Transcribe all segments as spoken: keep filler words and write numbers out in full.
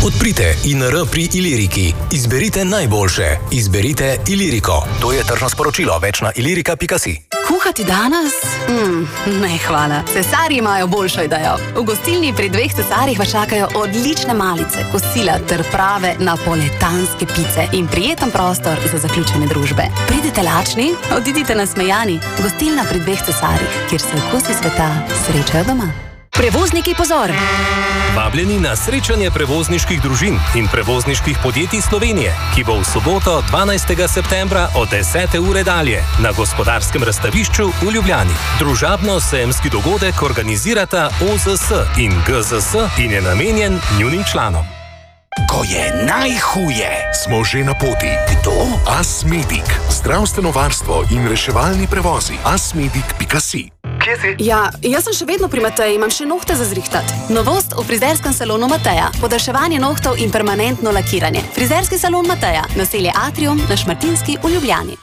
Odprite I N R pri Iliriki. Izberite najboljše. Izberite Iliriko. To je tržno sporočilo. Več na ilirika pika si. Kuhati danes? Mm, ne, hvala. Cesarji imajo boljšo idejo. V gostilni pri dveh cesarjih vas čakajo odlične malice, kosila ter prave napoletanske pice in prijeten prostor za zaključene družbe. Pridite lačni, odidite nasmejani. Gostilna pri dveh cesarjih, kjer se okusi sveta srečajo doma. Prevozniki, pozor! Vabljeni na srečanje prevozniških družin in prevozniških podjetij Slovenije, ki bo v soboto dvanajstega septembra od desete ure dalje na Gospodarskem razstavišču v Ljubljani. Družabno-sejemski dogodek organizirata O Z S in G Z S in je namenjen njunim članom. Ko je najhuje, smo že na poti. Kdo? Asmedic. Zdravstveno varstvo in reševalni prevozi. asmedic pika si. Kje si? Ja, jaz sem še vedno pri Mateji, imam še nohte za zrihtat. Novost v frizerskem salonu Mateja. Podaljševanje nohtov in permanentno lakiranje. Frizerski salon Mateja. Naselje Atrium na Šmartinski v Ljubljani.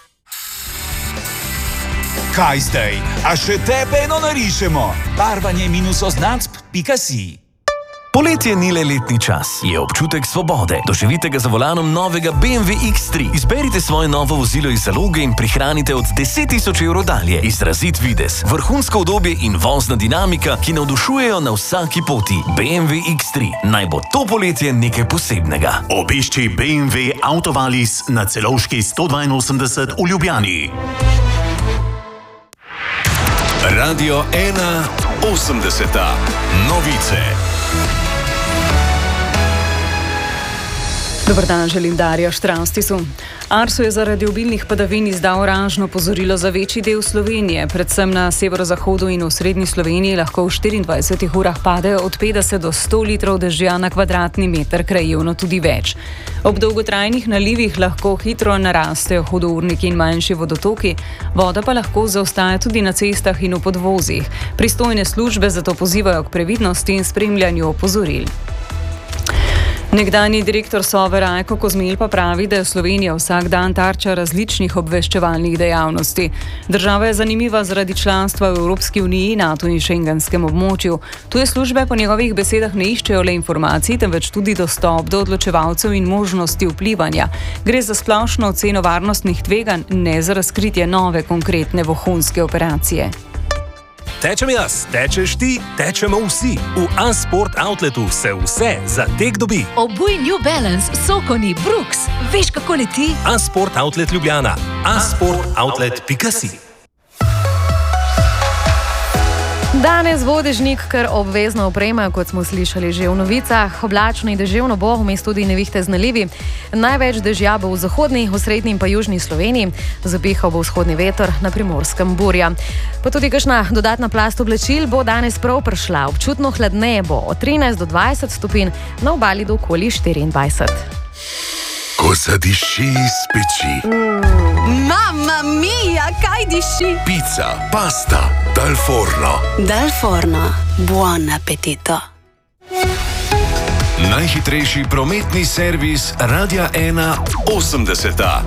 Kaj zdaj? A še tebe eno narišemo? Barvanje minus oznacb pika si. Poletje ni le letni čas, je občutek svobode. Doživite ga za volanom novega B M W X tri. Izberite svoje novo vozilo iz zaloge in prihranite od deset tisoč evrov dalje. Izrazit videz, vrhunsko udobje in vozna dinamika, ki navdušujejo na vsaki poti. B M W X tri. Naj bo to poletje nekaj posebnega. Obišči B M W Autovalis na Celovški sto dvainosemdeset v Ljubljani. Radio ena osemdeseta. Novice. Dobar dan, želim Darja Štranstisu. Arso je zaradi obilnih padavin izdal oranžno opozorilo za večji del Slovenije. Predvsem na severozahodu in v srednji Sloveniji lahko v štiriindvajsetih urah pade od petdeset do sto litrov dežja na kvadratni meter, krajevno tudi več. Ob dolgotrajnih nalivih lahko hitro narastejo hudourniki in manjši vodotoki, voda pa lahko zaostaja tudi na cestah in v podvozjih. Pristojne službe zato pozivajo k previdnosti in spremljanju opozoril. Nekdanji direktor Sove Rajko Kozmelj pa pravi, da je Slovenija vsak dan tarča različnih obveščevalnih dejavnosti. Država je zanimiva zaradi članstva v Evropski uniji, NATO in šengenskem območju. Tuje službe po njegovih besedah ne iščejo le informacij, temveč tudi dostop do odločevalcev in možnosti vplivanja. Gre za splošno oceno varnostnih tveganj, ne za razkritje nove konkretne vohunske operacije. Tečem jaz, tečeš ti, tečemo vsi. V A-Sport Outletu se vse za tek dobi. Obuj New Balance, Sokoni, Brooks. Veš, kako leti? A-Sport Outlet Ljubljana. a sport outlet pika si. Danes bo dežnik kar obvezno oprema, kot smo slišali že v novicah. Oblačno in deževno bo, vmes tudi nevihte z nalivi. Največ dežja bo v zahodni, osrednji in pa južni Sloveniji. Zapihal bo vzhodni veter, na Primorskem burja. Pa tudi kakšna dodatna plast oblačil bo danes prav prišla. Občutno hladneje bo od trinajst do dvajset stopinj, na obali do okoli štiriindvajset. Ko zadiši iz peči. Mm. Mamma mia, kaj diši? Pizza, pasta, dal forno. Dal forno, buon appetito. Najhitrejši prometni servis Radia ena osemdeseta.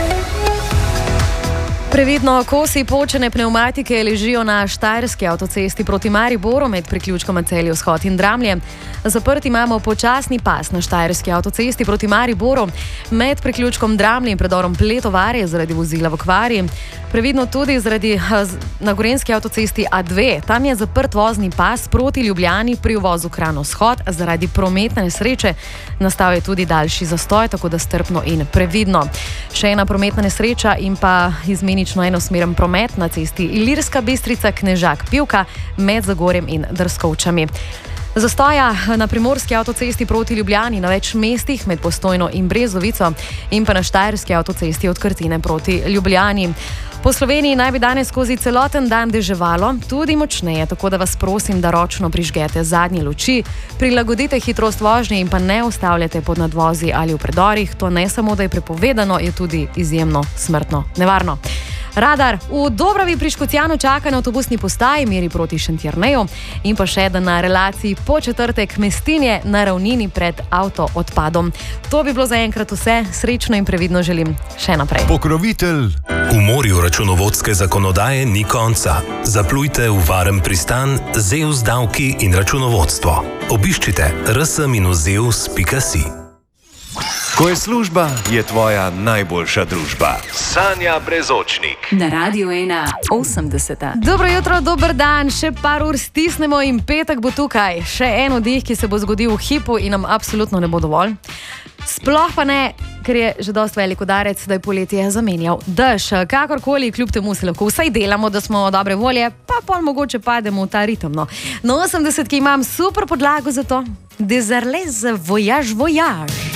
Previdno, kosi počene pnevmatike ležijo na štajerski avtocesti proti Mariboru med priključkoma Celje vzhod in Dramlje. Zaprt imamo počasni pas na štajerski avtocesti proti Mariboru med priključkom Dramlje in predorom Pletovarje zaradi vozila v kvari. Previdno tudi zaradi na gorenjski avtocesti A dve. Tam je zaprt vozni pas proti Ljubljani pri uvozu Kranj vzhod zaradi prometne nesreče. Nastal je tudi daljši zastoj, tako da strpno in previdno. Še ena prometna nesreča in pa izmenično enosmeren promet na cesti Ilirska Bistrica Knežak Pivka med Zagorjem in Drskovčami. Zastoja na primorski avtocesti proti Ljubljani na več mestih med Postojno in Brezovico in pa na štajerski avtocesti od Krtine proti Ljubljani. Po Sloveniji naj bi danes skozi celoten dan deževalo, tudi močneje, tako da vas prosim, da ročno prižgete zadnje luči, prilagodite hitrost vožnje in pa ne ustavljate pod nadvozi ali v predorih. To ne samo, da je prepovedano, je tudi izjemno smrtno nevarno. Radar v Dobravi pri Škocjanu čaka na avtobusni postaji meri proti Šentjerneju in pa še eden na relaciji po četrtek Mestinje na ravnini pred avtoodpadom. To bi bilo zaenkrat vse. Srečno in previdno želim še naprej. Pokrovitelj morju računovodske zakonodaje ni konca. Zaplujte v varen pristan Zeus davki in računovodstvo. Obiščite r s dash zeus pika si. Ko je služba, je tvoja najboljša družba. Sanja Brezočnik. Na Radiu ena osemdeseta. Dobro jutro, dober dan, še par ur stisnemo in petek bo tukaj. Še en oddih, ki se bo zgodil v hipu in nam absolutno ne bo dovolj. Sploh pa ne, ker je že dosti velik udarec, da je poletje zamenjal dež. Kakorkoli, kljub temu se lahko vsaj delamo, da smo dobre volje, pa pol mogoče pademo v ta ritem. No. Na osemdesetki imam super podlago za to. Dezerlez vojaž vojaž.